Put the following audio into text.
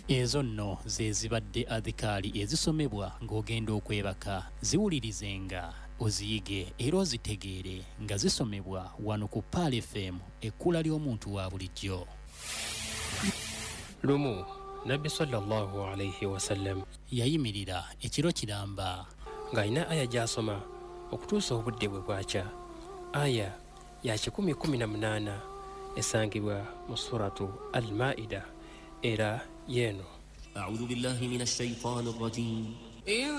Ezo nno ze zibadde adhikaali ezisomebwa ng'ogenda okwebaka. Ziwulirizenga, oziyige era ozitegeere nga zisomebwa wano ku Paal FM, ekkula ly'omuntu wa bulijjo. Lumu Nabbi sallallahu alayhi wasallam yayimirira ekiro kiramba ng'alina aya gy'asoma okutuusa obudde bwe bwakya. Aya ya 118 esangibwa mu suratu Al-Maida era yeeno. A'udhu billahi minash shaitani rrajim.